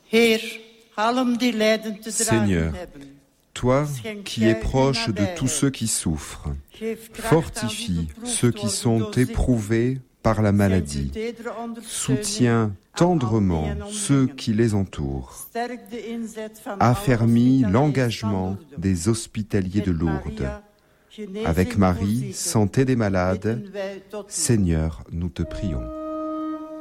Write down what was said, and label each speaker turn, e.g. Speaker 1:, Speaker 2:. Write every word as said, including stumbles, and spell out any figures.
Speaker 1: Seigneur, toi qui es proche de tous ceux qui souffrent, fortifie ceux qui sont éprouvés par la maladie, soutiens tendrement ceux qui les entourent, affermis l'engagement des hospitaliers de Lourdes. Avec Marie, santé des malades, Seigneur, nous te prions.